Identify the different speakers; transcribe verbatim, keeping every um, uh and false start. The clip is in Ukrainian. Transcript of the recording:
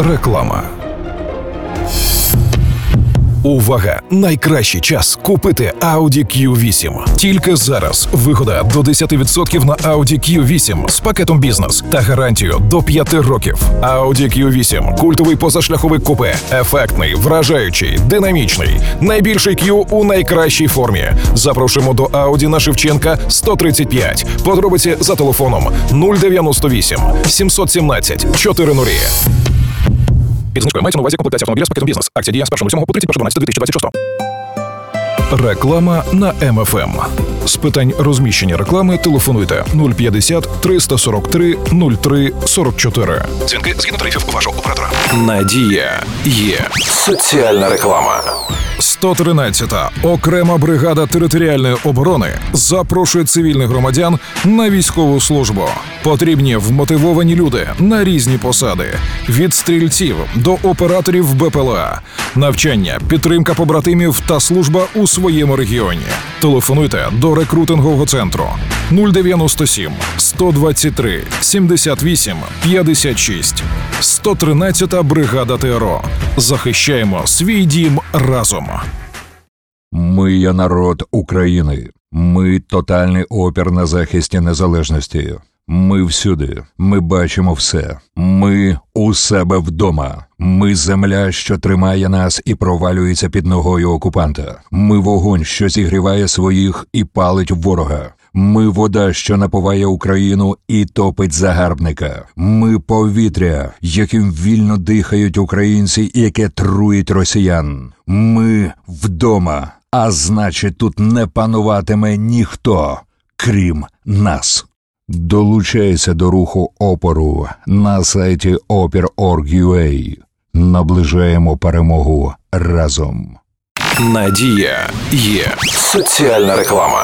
Speaker 1: Реклама. Увага! Найкращий час купити Audi кью вісім. Тільки зараз вигода до десять відсотків на Audi кью вісім з пакетом бізнес та гарантію до п'яти років. Audi кью вісім – культовий позашляховий купе. Ефектний, вражаючий, динамічний. Найбільший Q у найкращій формі. Запрошуємо до Audi на Шевченка сто тридцять п'ять. Подробиці за телефоном нуль дев'яносто вісім сімсот сімнадцять чотириста. Під знижкою мається на увазі комплектація автомобіля з пакетом бізнес. Акція діє з першого лютого по тридцять перше дванадцяте дві тисячі двадцять шостого. Реклама на ем еф ем. З питань розміщення реклами телефонуйте нуль п'ятдесят триста сорок три нуль три сорок чотири. Дзвінки згідно тарифів вашого оператора. Надія є. Соціальна реклама. сто тринадцята окрема бригада територіальної оборони запрошує цивільних громадян на військову службу. Потрібні вмотивовані люди на різні посади. Від стрільців до операторів бе пе еле а. Навчання, підтримка побратимів та служба у своєму регіоні. Телефонуйте до рекрутингового центру нуль дев'яносто сім сто двадцять три сімдесят вісім п'ятдесят шість. сто тринадцята бригада те ер о. Захищаємо свій дім разом.
Speaker 2: Ми є народ України. Ми – тотальний опір на захисті незалежності. Ми всюди. Ми бачимо все. Ми у себе вдома. Ми земля, що тримає нас і провалюється під ногою окупанта. Ми вогонь, що зігріває своїх і палить ворога. Ми вода, що напуває Україну і топить загарбника. Ми повітря, яким вільно дихають українці і яке труїть росіян. Ми вдома, а значить тут не пануватиме ніхто, крім нас. Долучайся до руху опору на сайті опір крапка орг крапка ю а. Наближаємо перемогу разом.
Speaker 1: Надія є. Соціальна реклама.